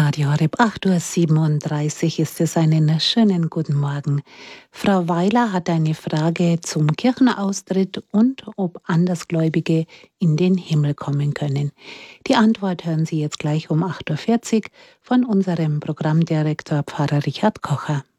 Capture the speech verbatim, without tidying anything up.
Radio Horeb, acht Uhr siebenunddreißig ist es, einen schönen guten Morgen. Frau Weiler hat eine Frage zum Kirchenaustritt und ob Andersgläubige in den Himmel kommen können. Die Antwort hören Sie jetzt gleich um acht Uhr vierzig von unserem Programmdirektor Pfarrer Richard Kocher.